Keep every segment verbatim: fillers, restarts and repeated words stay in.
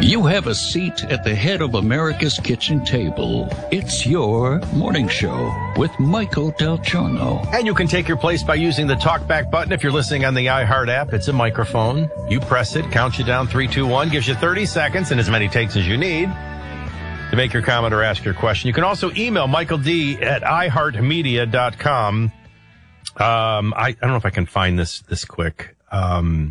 You have a seat at the head of America's kitchen table. It's your morning show with Michael Del Giorno. And you can take your place by using the talkback button. If you're listening on the iHeart app, it's a microphone. You press it, counts you down, three, two, one, gives you thirty seconds and as many takes as you need to make your comment or ask your question. You can also email Michael D at i heart media dot com. Um, I, I don't know if I can find this this quick. Um,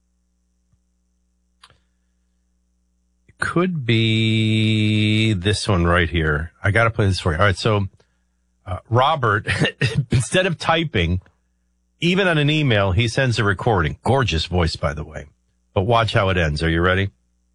it could be this one right here. I got to play this for you. All right, so uh, Robert, instead of typing, even on an email, he sends a recording. Gorgeous voice, by the way. But watch how it ends. Are you ready?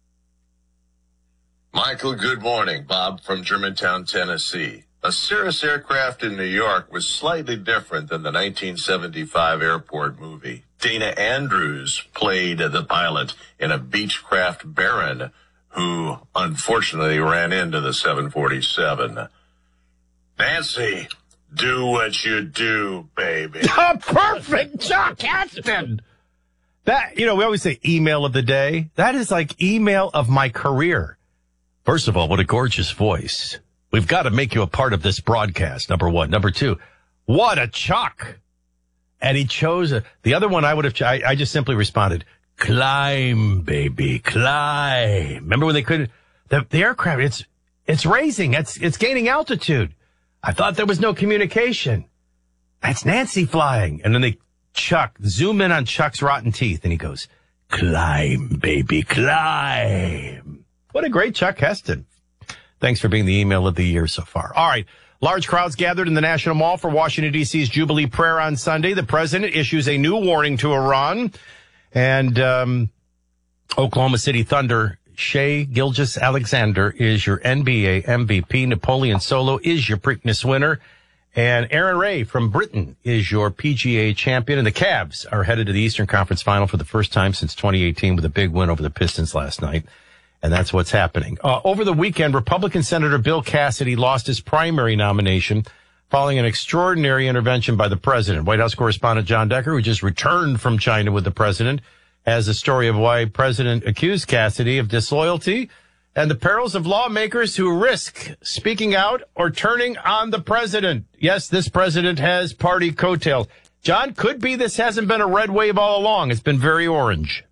Michael, good morning. Bob from Germantown, Tennessee. A Cirrus aircraft in New York was slightly different than the nineteen seventy-five airport movie. Dana Andrews played the pilot in a Beechcraft Baron who unfortunately ran into the seven forty-seven. Nancy, do what you do, baby. Oh, perfect, Chuck Heston. That, you know, we always say email of the day. That is like email of my career. First of all, what a gorgeous voice. We've got to make you a part of this broadcast, number one. Number two, what a Chuck. And he chose a, the other one I would have, I, I just simply responded, climb, baby, climb. Remember when they couldn't, the, the aircraft, it's, it's raising, it's, it's gaining altitude. I thought there was no communication. That's Nancy flying. And then they, Chuck, zoom in on Chuck's rotten teeth and he goes, climb, baby, climb. What a great Chuck Heston. Thanks for being the email of the year so far. All right. Large crowds gathered in the National Mall for Washington, D C's Jubilee Prayer on Sunday. The president issues a new warning to Iran. And um, Oklahoma City Thunder, Shai Gilgeous-Alexander is your N B A M V P. Napoleon Solo is your Preakness winner. And Aaron Ray from Britain is your P G A champion. And the Cavs are headed to the Eastern Conference Final for the first time since twenty eighteen with a big win over the Pistons last night. And that's what's happening. Uh, over the weekend, Republican Senator Bill Cassidy lost his primary nomination following an extraordinary intervention by the president. White House correspondent John Decker, who just returned from China with the president, has a story of why President accused Cassidy of disloyalty and the perils of lawmakers who risk speaking out or turning on the president. Yes, this president has party coattails. John, could be this hasn't been a red wave all along. It's been very orange.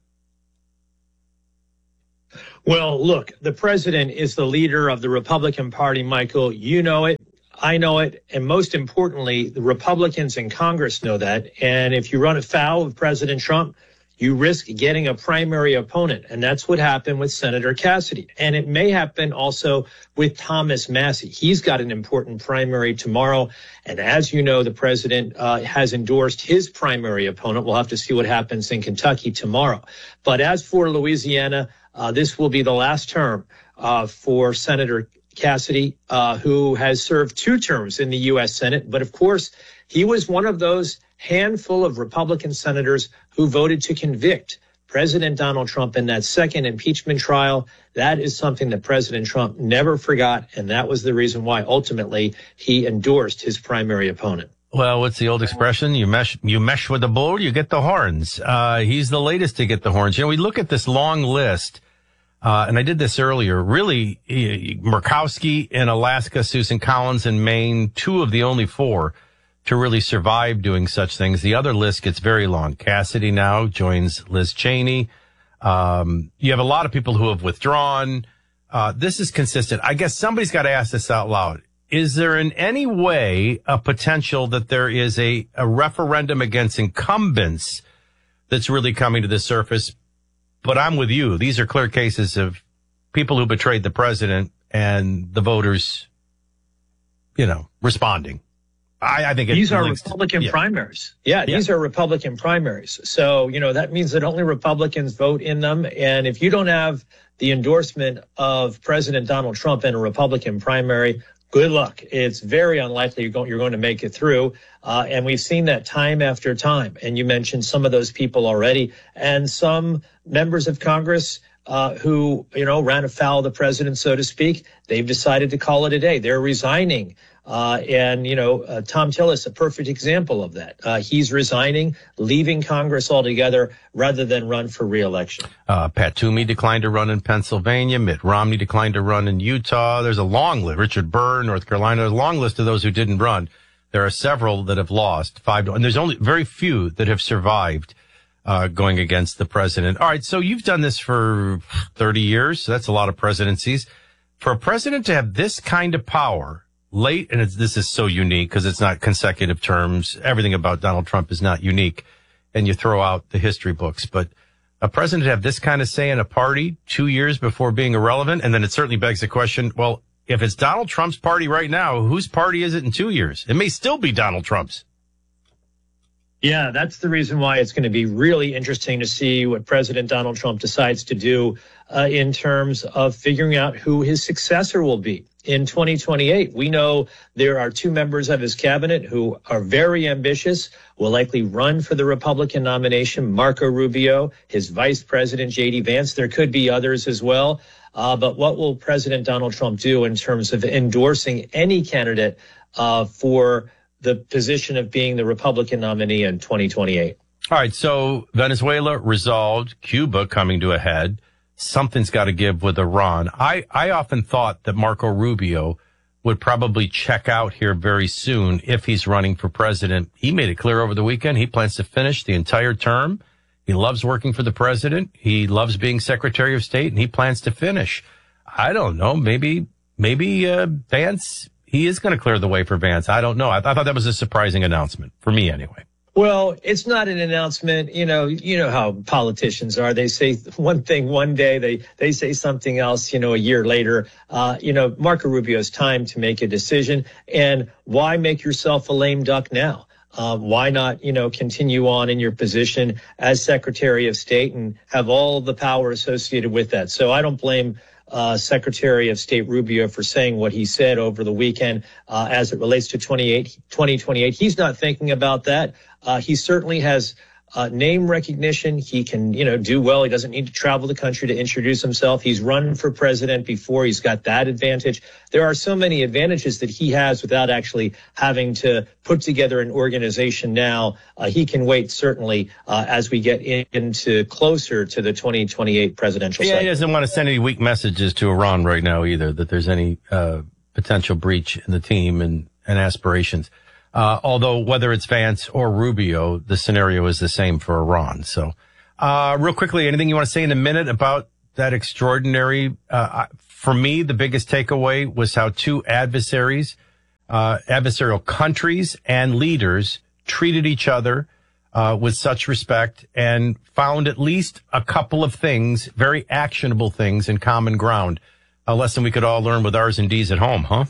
Well, look, the president is the leader of the Republican Party, Michael. You know it. I know it. And most importantly, the Republicans in Congress know that. And if you run afoul of President Trump, you risk getting a primary opponent. And that's what happened with Senator Cassidy. And it may happen also with Thomas Massie. He's got an important primary tomorrow. And as you know, the president uh, has endorsed his primary opponent. We'll have to see what happens in Kentucky tomorrow. But as for Louisiana, Uh, this will be the last term uh, for Senator Cassidy, uh, who has served two terms in the U S Senate. But of course, he was one of those handful of Republican senators who voted to convict President Donald Trump in that second impeachment trial. That is something that President Trump never forgot. And that was the reason why ultimately he endorsed his primary opponent. Well, what's the old expression? You mesh, you mesh with the bull, you get the horns. Uh, he's the latest to get the horns. You know, we look at this long list, uh, and I did this earlier. Really, Murkowski in Alaska, Susan Collins in Maine, two of the only four to really survive doing such things. The other list gets very long. Cassidy now joins Liz Cheney. Um, you have a lot of people who have withdrawn. Uh, this is consistent. I guess somebody's got to ask this out loud. Is there in any way a potential that there is a, a referendum against incumbents that's really coming to the surface? But I'm with you. These are clear cases of people who betrayed the president and the voters, you know, responding. I, I think it these are links, Republican yeah. primaries. Yeah, these yeah. are Republican primaries. So, you know, that means that only Republicans vote in them. And if you don't have the endorsement of President Donald Trump in a Republican primary, good luck. It's very unlikely you're going, you're going to make it through. Uh, and we've seen that time after time. And you mentioned some of those people already. And some members of Congress uh, who, you know, ran afoul of the president, so to speak, they've decided to call it a day. They're resigning Uh, and, you know, uh, Tom Tillis, a perfect example of that. Uh, he's resigning, leaving Congress altogether rather than run for re-election. Uh, Pat Toomey declined to run in Pennsylvania. Mitt Romney declined to run in Utah. There's a long list. Richard Burr, North Carolina. There's a long list of those who didn't run. There are several that have lost. Five, and there's only very few that have survived uh, going against the president. All right, so you've done this for thirty years. So that's a lot of presidencies. For a president to have this kind of power late, and it's, this is so unique because it's not consecutive terms. Everything about Donald Trump is not unique, and you throw out the history books. But a president to have this kind of say in a party two years before being irrelevant, and then it certainly begs the question, well, if it's Donald Trump's party right now, whose party is it in two years? It may still be Donald Trump's. Yeah, that's the reason why it's going to be really interesting to see what President Donald Trump decides to do uh, in terms of figuring out who his successor will be in twenty twenty-eight. We know there are two members of his cabinet who are very ambitious, will likely run for the Republican nomination, Marco Rubio, his vice president, J D Vance. There could be others as well. Uh, but what will President Donald Trump do in terms of endorsing any candidate uh, for the position of being the Republican nominee in twenty twenty-eight? All right, so Venezuela resolved, Cuba coming to a head. Something's got to give with Iran. I, I often thought that Marco Rubio would probably check out here very soon if he's running for president. He made it clear over the weekend he plans to finish the entire term. He loves working for the president. He loves being Secretary of State, and he plans to finish. I don't know. Maybe, maybe uh, Vance, he is going to clear the way for Vance. I don't know. I, I thought that was a surprising announcement for me anyway. Well, it's not an announcement. You know, you know how politicians are. They say one thing one day, they, they say something else, you know, a year later. Uh, you know, Marco Rubio's time to make a decision. And why make yourself a lame duck now? Uh, why not, you know, continue on in your position as Secretary of State and have all the power associated with that? So I don't blame Uh, Secretary of State Rubio for saying what he said over the weekend uh, as it relates to twenty twenty-eight. He's not thinking about that. Uh, he certainly has uh, name recognition. He can, you know, do well. He doesn't need to travel the country to introduce himself. He's run for president before. He's got that advantage. There are so many advantages that he has without actually having to put together an organization now. Uh, he can wait, certainly, uh, as we get in, into closer to the twenty twenty-eight presidential Yeah, cycle. he doesn't want to send any weak messages to Iran right now either, that there's any uh, potential breach in the team and, and aspirations. Uh, although whether it's Vance or Rubio, the scenario is the same for Iran. So, uh, real quickly, anything you want to say in a minute about that extraordinary, uh, for me, the biggest takeaway was how two adversaries, uh, adversarial countries and leaders treated each other, uh, with such respect and found at least a couple of things, very actionable things in common ground. A lesson we could all learn with R's and D's at home, huh?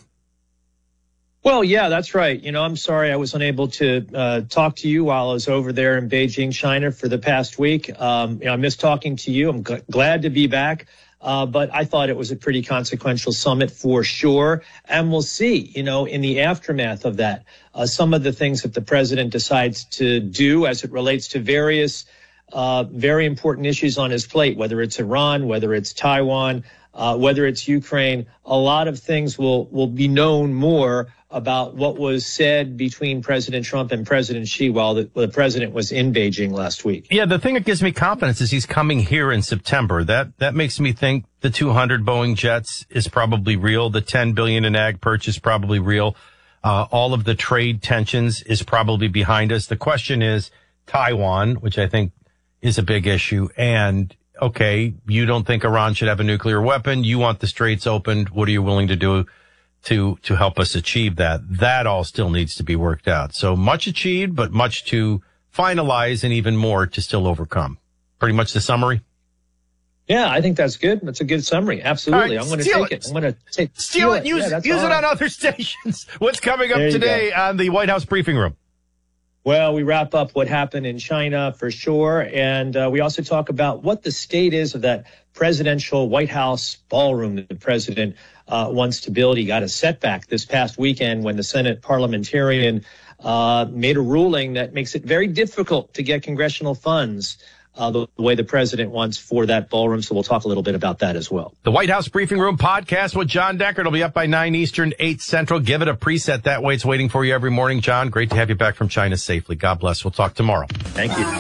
Well, yeah, that's right. You know, I'm sorry I was unable to uh, talk to you while I was over there in Beijing, China for the past week. Um, you know, I missed talking to you. I'm g- glad to be back. Uh, but I thought it was a pretty consequential summit for sure. And we'll see, you know, in the aftermath of that, uh, some of the things that the president decides to do as it relates to various uh, very important issues on his plate, whether it's Iran, whether it's Taiwan, uh, whether it's Ukraine. A lot of things will will be known more about what was said between President Trump and President Xi while the, the president was in Beijing last week. Yeah, the thing that gives me confidence is he's coming here in September. That that makes me think the two hundred Boeing jets is probably real. The ten billion dollars in ag purchase probably real. Uh, all of the trade tensions is probably behind us. The question is Taiwan, which I think is a big issue. And, okay, you don't think Iran should have a nuclear weapon. You want the straits opened. What are you willing to do to to help us achieve that? That all still needs to be worked out. So much achieved, but much to finalize and even more to still overcome. Pretty much the summary? Yeah, I think that's good. That's a good summary. Absolutely. Right, I'm going to take it. it. I'm going to take steal it. Use, yeah, use it right. on other stations. What's coming up today go. on the White House briefing room? Well, we wrap up what happened in China for sure. And uh, we also talk about what the state is of that presidential White House ballroom that the president uh, wants to build. He got a setback this past weekend when the Senate parliamentarian uh, made a ruling that makes it very difficult to get congressional funds uh, the, the way the president wants for that ballroom. So we'll talk a little bit about that as well. The White House Briefing Room podcast with John Deckard will be up by nine Eastern, eight Central. Give it a preset. That way it's waiting for you every morning. John, great to have you back from China safely. God bless. We'll talk tomorrow. Thank you.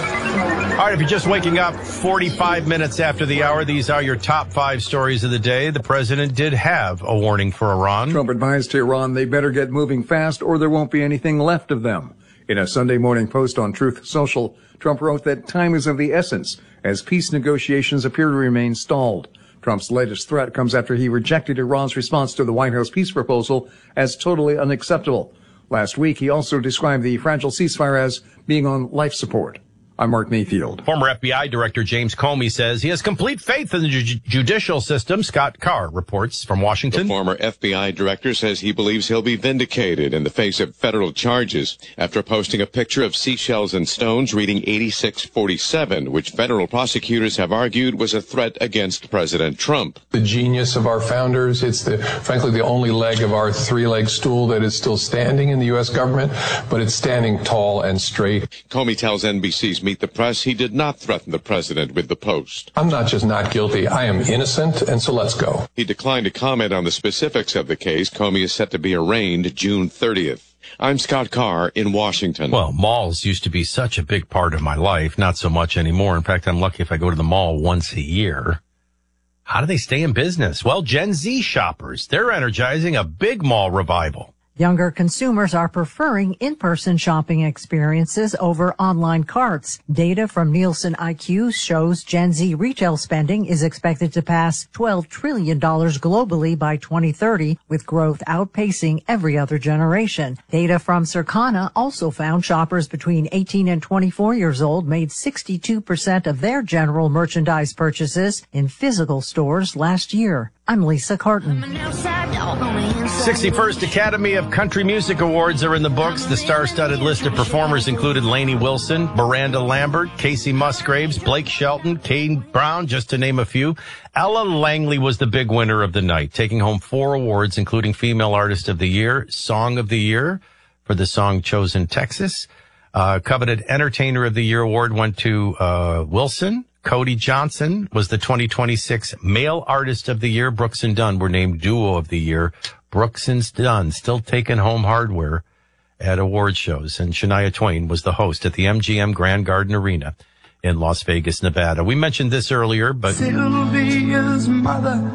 All right, if you're just waking up forty-five minutes after the hour, these are your top five stories of the day. The president did have a warning for Iran. Trump advised Iran they better get moving fast or there won't be anything left of them. In a Sunday morning post on Truth Social, Trump wrote that time is of the essence as peace negotiations appear to remain stalled. Trump's latest threat comes after he rejected Iran's response to the White House peace proposal as totally unacceptable. Last week, he also described the fragile ceasefire as being on life support. I'm Mark Mayfield. Former F B I Director James Comey says he has complete faith in the ju- judicial system. Scott Carr reports from Washington. The former F B I director says he believes he'll be vindicated in the face of federal charges after posting a picture of seashells and stones reading eighty-six forty-seven, which federal prosecutors have argued was a threat against President Trump. The genius of our founders. It's the, frankly, the only leg of our three-leg stool that is still standing in the U S government, but it's standing tall and straight. Comey tells N B C's Meet the Press he did not threaten the president with the post. I'm not just not guilty, I am innocent, and so let's go. He declined to comment on the specifics of the case. Comey is set to be arraigned June thirtieth. I'm Scott Carr in Washington. Well, malls used to be such a big part of my life, not so much anymore. In fact, I'm lucky if I go to the mall once a year. How do they stay in business? Well, Gen Z shoppers, they're energizing a big mall revival. Younger consumers are preferring in-person shopping experiences over online carts. Data from Nielsen I Q shows Gen Z retail spending is expected to pass twelve trillion dollars globally by twenty thirty, with growth outpacing every other generation. Data from Circana also found shoppers between eighteen and twenty-four years old made sixty-two percent of their general merchandise purchases in physical stores last year. I'm Lisa Carton. sixty-first Academy of Country Music Awards are in the books. The star-studded list of performers included Lainey Wilson, Miranda Lambert, Casey Musgraves, Blake Shelton, Kane Brown, just to name a few. Ella Langley was the big winner of the night, taking home four awards, including Female Artist of the Year, Song of the Year for the song Chosen Texas. Uh, coveted Entertainer of the Year award went to uh Wilson. Cody Johnson was the twenty twenty-six Male Artist of the Year. Brooks and Dunn were named Duo of the Year. Brooks and Dunn still taking home hardware at award shows. And Shania Twain was the host at the M G M Grand Garden Arena in Las Vegas, Nevada. We mentioned this earlier, but Sylvia's mother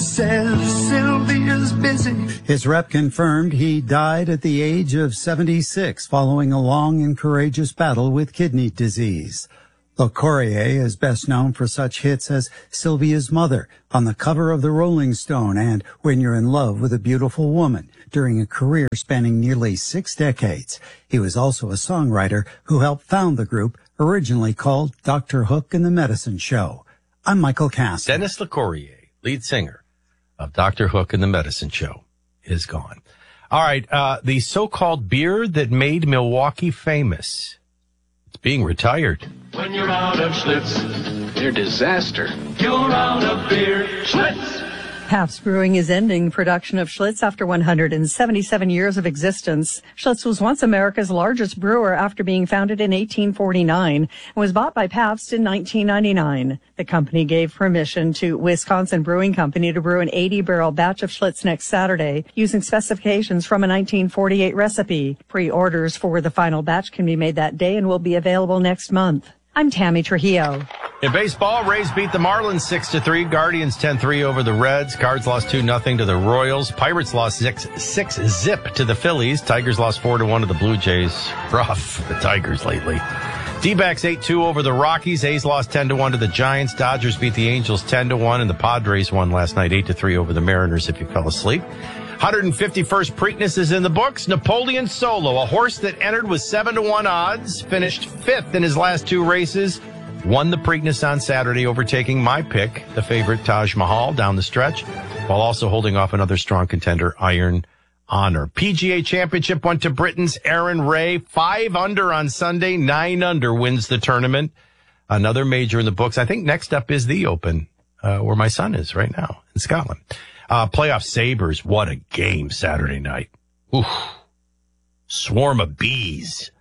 says Sylvia's busy. His rep confirmed he died at the age of seventy-six following a long and courageous battle with kidney disease. LaCourier is best known for such hits as Sylvia's Mother, on the cover of the Rolling Stone, and When You're in Love with a Beautiful Woman, during a career spanning nearly six decades. He was also a songwriter who helped found the group, originally called Doctor Hook and the Medicine Show. I'm Michael Cass. Dennis LaCourier, lead singer of Doctor Hook and the Medicine Show, is gone. All right, uh, the so-called beer that made Milwaukee famous. It's being retired. When you're out of Schlitz, they're disaster. You're out of beer, Schlitz. Pabst Brewing is ending production of Schlitz after one hundred seventy-seven years of existence. Schlitz was once America's largest brewer after being founded in eighteen forty-nine and was bought by Pabst in nineteen ninety-nine. The company gave permission to Wisconsin Brewing Company to brew an eighty-barrel batch of Schlitz next Saturday using specifications from a nineteen forty-eight recipe. Pre-orders for the final batch can be made that day and will be available next month. I'm Tammy Trujillo. In baseball, Rays beat the Marlins six to three. Guardians ten three over the Reds. Cards lost two nothing to the Royals. Pirates lost six six zip to the Phillies. Tigers lost four to one to the Blue Jays. Rough for the Tigers lately. D-backs eight two over the Rockies. A's lost ten to one to the Giants. Dodgers beat the Angels ten to one, and the Padres won last night eight to three over the Mariners, if you fell asleep. one hundred fifty-first Preakness is in the books. Napoleon Solo, a horse that entered with seven to one odds, finished fifth in his last two races, won the Preakness on Saturday, overtaking my pick, the favorite Taj Mahal, down the stretch, while also holding off another strong contender, Iron Honor. P G A Championship went to Britain's Aaron Ray, five under on Sunday, nine under wins the tournament. Another major in the books. I think next up is the Open, uh, where my son is right now in Scotland. Uh, playoff Sabres, what a game Saturday night. Oof. Swarm of bees.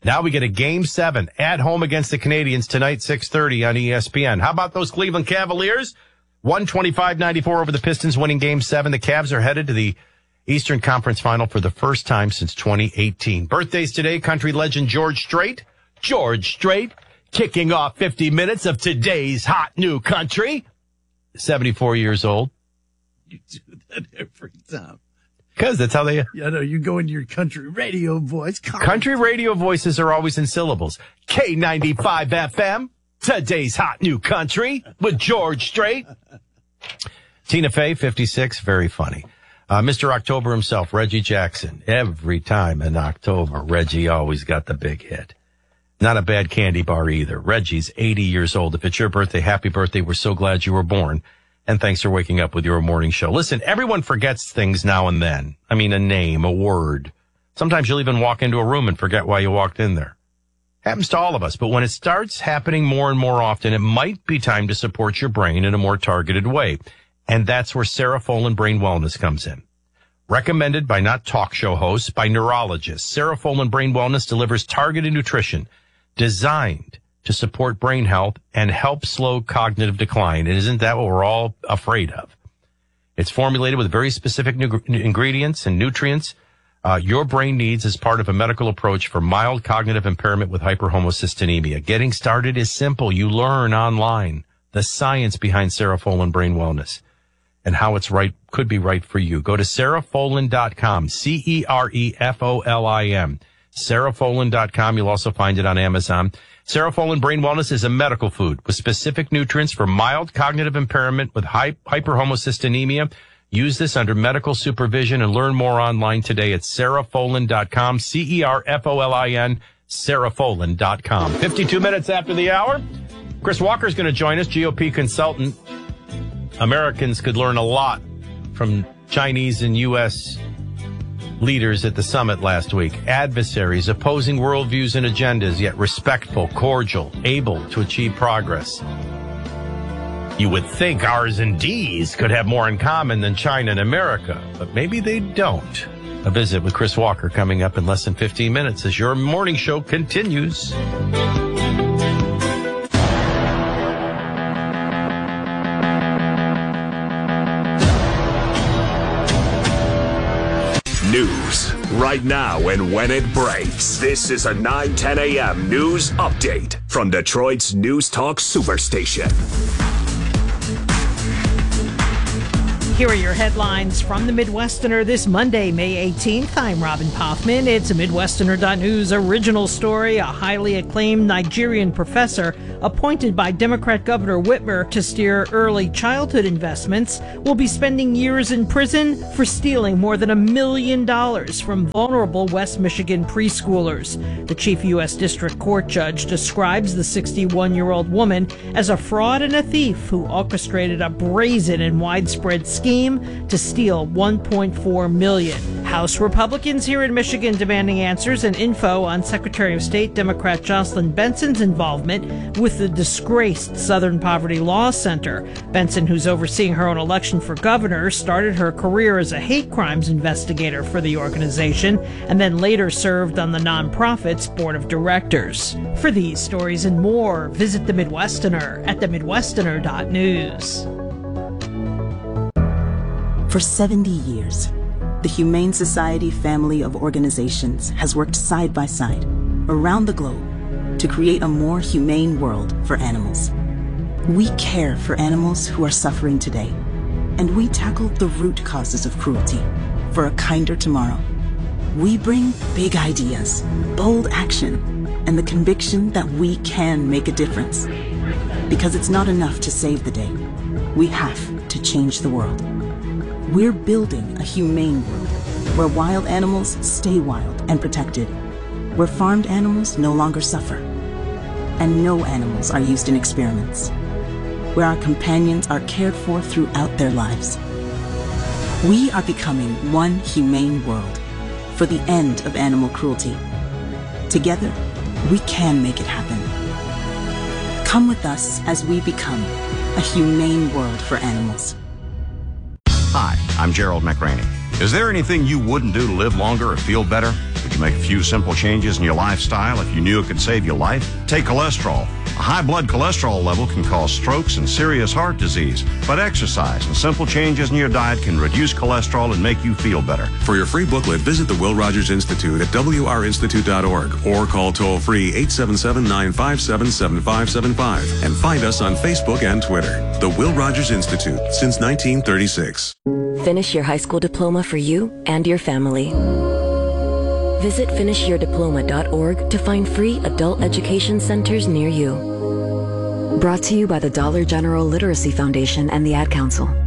Now we get a game seven at home against the Canadians tonight, six thirty on E S P N. How about those Cleveland Cavaliers? one twenty-five ninety-four over the Pistons, winning game seven. The Cavs are headed to the Eastern Conference Final for the first time since twenty eighteen. Birthdays today, country legend George Strait. George Strait kicking off fifty minutes of today's hot new country. seventy-four years old. You do that every time. Because that's how they... Yeah, no, you go into your country radio voice. Country radio voices are always in syllables. K ninety-five F M, today's hot new country with George Strait. Tina Fey, fifty-six, very funny. Uh, Mister October himself, Reggie Jackson. Every time in October, Reggie always got the big hit. Not a bad candy bar either. Reggie's eighty years old. If it's your birthday, happy birthday. We're so glad you were born. And thanks for waking up with your morning show. Listen, everyone forgets things now and then. I mean, a name, a word. Sometimes you'll even walk into a room and forget why you walked in there. Happens to all of us. But when it starts happening more and more often, it might be time to support your brain in a more targeted way. And that's where Serofolin Brain Wellness comes in. Recommended by not talk show hosts, by neurologists, Serofolin Brain Wellness delivers targeted nutrition designed to support brain health and help slow cognitive decline. And isn't that what we're all afraid of? It's formulated with very specific nu- ingredients and nutrients uh, your brain needs as part of a medical approach for mild cognitive impairment with hyperhomocystinemia. Getting started is simple. You learn online the science behind Serofolin Brain Wellness and how it's right, could be right for you. Go to Serofolin dot com, C E R E F O L I N. Serofolin dot com. You'll also find it on Amazon. Serofolin Brain Wellness is a medical food with specific nutrients for mild cognitive impairment with hy- hyperhomocystinemia. Use this under medical supervision and learn more online today at Serofolin dot com, C E R F O L I N, Serofolin dot com. fifty-two minutes after the hour, Chris Walker is going to join us, G O P consultant. Americans could learn a lot from Chinese and U S leaders at the summit last week. Adversaries, opposing worldviews and agendas, yet respectful, cordial, able to achieve progress. You would think R's and D's could have more in common than China and America, but maybe they don't. A visit with Chris Walker coming up in less than fifteen minutes as your morning show continues. News right now and when it breaks. This is a nine ten a.m. news update from Detroit's News Talk Superstation. Here are your headlines from the Midwesterner this Monday, May eighteenth. I'm Robin Poffman. It's a Midwesterner dot news original story. A highly acclaimed Nigerian professor appointed by Democrat Governor Whitmer to steer early childhood investments will be spending years in prison for stealing more than a million dollars from vulnerable West Michigan preschoolers. The chief U S District Court judge describes the sixty-one-year-old woman as a fraud and a thief who orchestrated a brazen and widespread scheme to steal one point four million dollars. House Republicans here in Michigan demanding answers and info on Secretary of State Democrat Jocelyn Benson's involvement with the disgraced Southern Poverty Law Center. Benson, who's overseeing her own election for governor, started her career as a hate crimes investigator for the organization and then later served on the nonprofit's board of directors. For these stories and more, visit the Midwesterner at the Midwesterner dot news. For seventy years, the Humane Society family of organizations has worked side by side around the globe to create a more humane world for animals. We care for animals who are suffering today, and we tackle the root causes of cruelty for a kinder tomorrow. We bring big ideas, bold action, and the conviction that we can make a difference. Because it's not enough to save the day. We have to change the world. We're building a humane world where wild animals stay wild and protected, where farmed animals no longer suffer, and no animals are used in experiments, where our companions are cared for throughout their lives. We are becoming one humane world for the end of animal cruelty. Together, we can make it happen. Come with us as we become a humane world for animals. Hi, I'm Gerald McRaney. Is there anything you wouldn't do to live longer or feel better? Would to make a few simple changes in your lifestyle if you knew it could save your life. Take cholesterol. A high blood cholesterol level can cause strokes and serious heart disease, but exercise and simple changes in your diet can reduce cholesterol and make you feel better. For your free booklet, visit the Will Rogers Institute at w r institute dot org or call toll-free eight seven seven, nine five seven, seven five seven five and find us on Facebook and Twitter. The Will Rogers Institute, since nineteen thirty-six. Finish your high school diploma for you and your family. Visit finish your diploma dot org to find free adult education centers near you. Brought to you by the Dollar General Literacy Foundation and the Ad Council.